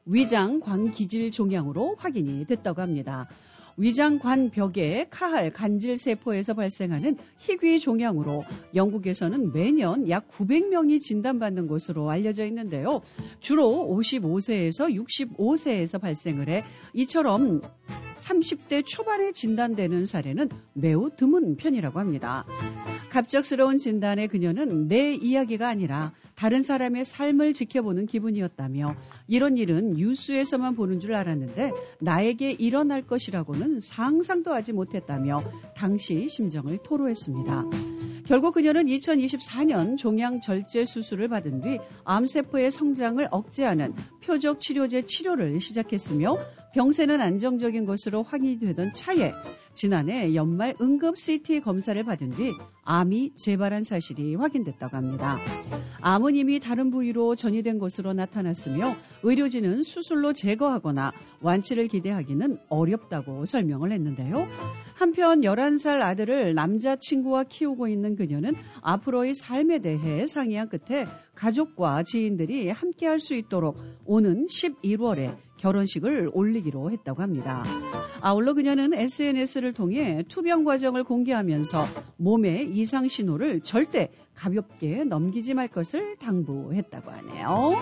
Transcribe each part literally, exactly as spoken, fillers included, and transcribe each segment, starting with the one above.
위장관 기질 종양으로 확인이 됐다고 합니다. 위장관 벽에 카할 간질 세포에서 발생하는 희귀 종양으로 영국에서는 매년 약 구백 명이 진단받는 것으로 알려져 있는데요. 주로 오십오 세에서 육십오 세에서 발생을 해 이처럼 삼십 대 초반에 진단되는 사례는 매우 드문 편이라고 합니다. 갑작스러운 진단에 그녀는 내 이야기가 아니라 다른 사람의 삶을 지켜보는 기분이었다며 이런 일은 뉴스에서만 보는 줄 알았는데 나에게 일어날 것이라고는 상상도 하지 못했다며 당시 심정을 토로했습니다. 결국 그녀는 이천이십사 년 종양 절제 수술을 받은 뒤 암세포의 성장을 억제하는 표적 치료제 치료를 시작했으며 병세는 안정적인 것으로 확인이 되던 차에 지난해 연말 응급 씨티 검사를 받은 뒤 암이 재발한 사실이 확인됐다고 합니다. 암은 이미 다른 부위로 전이된 것으로 나타났으며 의료진은 수술로 제거하거나 완치를 기대하기는 어렵다고 설명을 했는데요. 한편 열한 살 아들을 남자친구와 키우고 있는 그녀는 앞으로의 삶에 대해 상의한 끝에 가족과 지인들이 함께할 수 있도록 오는 십일월에 결혼식을 올리기로 했다고 합니다. 아울러 그녀는 에스엔에스를 통해 투병 과정을 공개하면서 몸의 이상 신호를 절대 가볍게 넘기지 말 것을 당부했다고 하네요.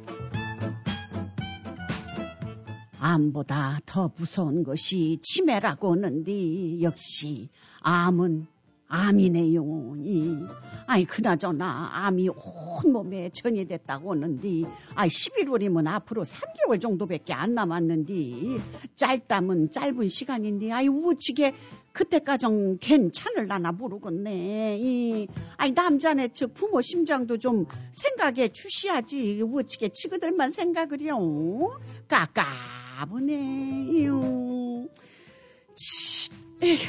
암보다 더 무서운 것이 치매라고 하는데 역시 암은 암이네요. 아이 그나저나 암이 온몸에 전이됐다고 하는데 아이 십일월이면 앞으로 삼 개월 정도밖에 안 남았는데 짧다면 짧은 시간인데 아이 우치게 그때까진 괜찮을라나 모르겠네. 이, 아이 남자네 저 부모 심장도 좀 생각해 주시야지. 우치게 치그들만 생각을요. 까까보네. 이유. 치, 에휴.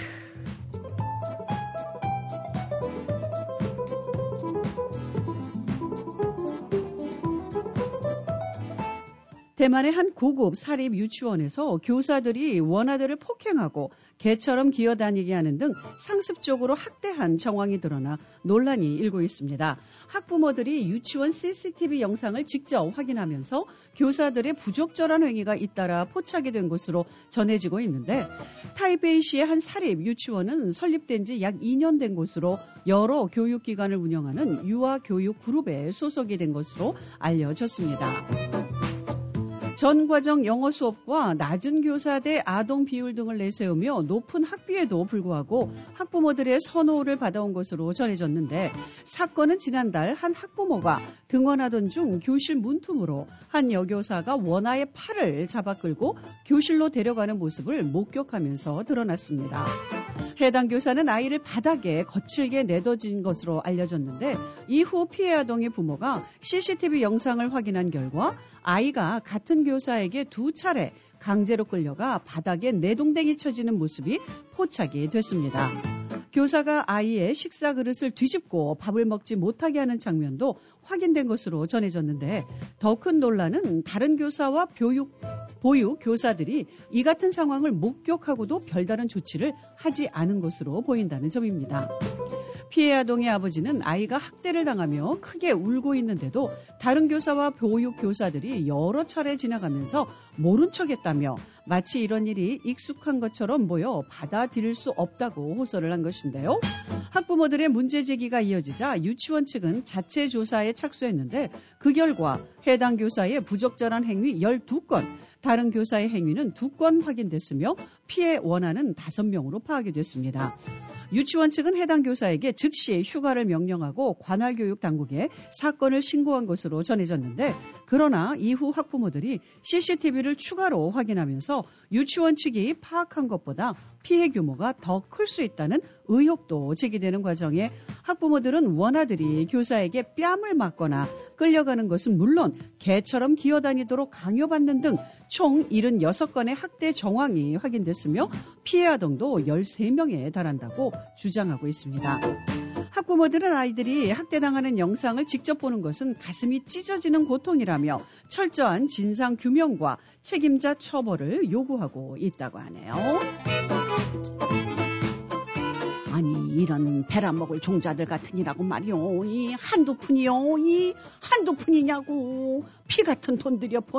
대만의 한 고급 사립 유치원에서 교사들이 원아들을 폭행하고 개처럼 기어다니게 하는 등 상습적으로 학대한 정황이 드러나 논란이 일고 있습니다. 학부모들이 유치원 씨씨티비 영상을 직접 확인하면서 교사들의 부적절한 행위가 잇따라 포착이 된 것으로 전해지고 있는데 타이베이시의 한 사립 유치원은 설립된 지 약 이 년 된 곳으로 여러 교육기관을 운영하는 유아교육 그룹에 소속이 된 것으로 알려졌습니다. 전 과정 영어 수업과 낮은 교사 대 아동 비율 등을 내세우며 높은 학비에도 불구하고 학부모들의 선호를 받아온 것으로 전해졌는데 사건은 지난달 한 학부모가 등원하던 중 교실 문틈으로 한 여교사가 원아의 팔을 잡아 끌고 교실로 데려가는 모습을 목격하면서 드러났습니다. 해당 교사는 아이를 바닥에 거칠게 내던진 것으로 알려졌는데 이후 피해 아동의 부모가 씨씨티비 영상을 확인한 결과 아이가 같은 교사에게 두 차례 강제로 끌려가 바닥에 내동댕이 쳐지는 모습이 포착이 됐습니다. 교사가 아이의 식사 그릇을 뒤집고 밥을 먹지 못하게 하는 장면도 확인된 것으로 전해졌는데 더 큰 논란은 다른 교사와 교육, 보육 교사들이 이 같은 상황을 목격하고도 별다른 조치를 하지 않은 것으로 보인다는 점입니다. 피해 아동의 아버지는 아이가 학대를 당하며 크게 울고 있는데도 다른 교사와 보육 교사들이 여러 차례 지나가면서 모른 척했다며 마치 이런 일이 익숙한 것처럼 보여 받아들일 수 없다고 호소를 한 것인데요. 학부모들의 문제 제기가 이어지자 유치원 측은 자체 조사에 착수했는데 그 결과 해당 교사의 부적절한 행위 열두 건, 다른 교사의 행위는 두 건 확인됐으며 피해 원한은 다섯 명으로 파악이 됐습니다. 유치원 측은 해당 교사에게 즉시 휴가를 명령하고 관할교육 당국에 사건을 신고한 것으로 전해졌는데 그러나 이후 학부모들이 씨씨티비를 추가로 확인하면서 유치원 측이 파악한 것보다 피해 규모가 더 클 수 있다는 의혹도 제기되는 과정에 학부모들은 원아들이 교사에게 뺨을 맞거나 끌려가는 것은 물론 개처럼 기어다니도록 강요받는 등 총 칠십육 건의 학대 정황이 확인됐으며 피해 아동도 열세 명에 달한다고 주장하고 있습니다. 학부모들은 아이들이 학대당하는 영상을 직접 보는 것은 가슴이 찢어지는 고통이라며 철저한 진상 규명과 책임자 처벌을 요구하고 있다고 하네요. 아니 이런 베라먹을 종자들 같으니라고 말이요. 이 한두 푼이요. 이 한두 푼이냐고. 피 같은 돈 들여